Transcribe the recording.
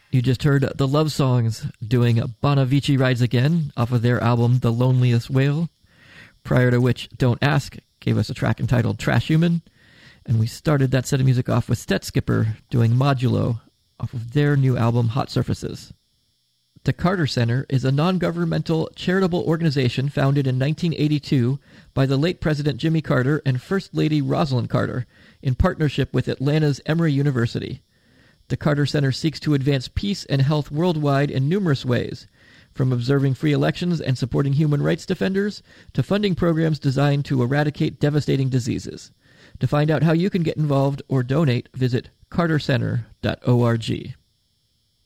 You just heard The Love Songs doing Bonavici Rides Again off of their album The Loneliest Whale, prior to which Don't Ask gave us a track entitled Trash Human, and we started that set of music off with Stet Skipper doing Modulo off of their new album Hot Surfaces. The Carter Center is a non-governmental charitable organization founded in 1982 by the late President Jimmy Carter and First Lady Rosalind Carter in partnership with Atlanta's Emory University. The Carter Center seeks to advance peace and health worldwide in numerous ways, from observing free elections and supporting human rights defenders to funding programs designed to eradicate devastating diseases. To find out how you can get involved or donate, visit cartercenter.org.